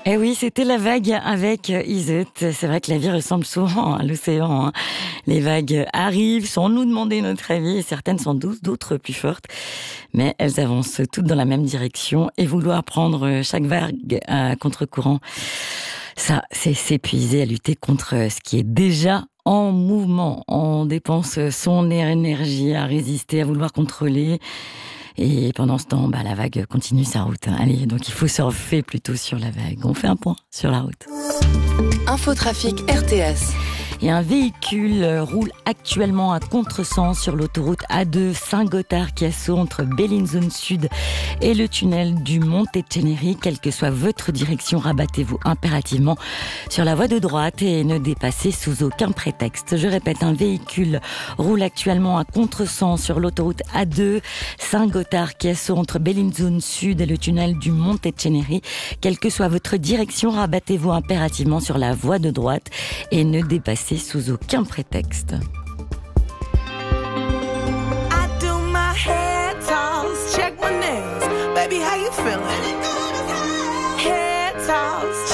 Eh oui, c'était la vague avec Iseut. C'est vrai que la vie ressemble souvent à l'océan, hein. Les vagues arrivent sans nous demander notre avis et certaines sont douces, d'autres plus fortes. Mais elles avancent toutes dans la même direction et vouloir prendre chaque vague à contre-courant, ça, c'est s'épuiser à lutter contre ce qui est déjà en mouvement. On dépense son énergie à résister, à vouloir contrôler. Et pendant ce temps, la vague continue sa route. Allez, donc il faut surfer plutôt sur la vague. On fait un point sur la route. Infotrafic RTS. Et un véhicule roule actuellement à contresens sur l'autoroute A2 Saint-Gothard-Chiasso entre Bellinzone Sud et le tunnel du Monte-Ceneri. Quelle que soit votre direction, rabattez-vous impérativement sur la voie de droite et ne dépassez sous aucun prétexte. Je répète, un véhicule roule actuellement à contresens sur l'autoroute A2 Saint-Gothard-Chiasso entre Bellinzone Sud et le tunnel du Monte-Ceneri. Quelle que soit votre direction, rabattez-vous impérativement sur la voie de droite et ne dépassez sous aucun prétexte. I do my head toss, check my nails. Baby, how you feeling? Head toss,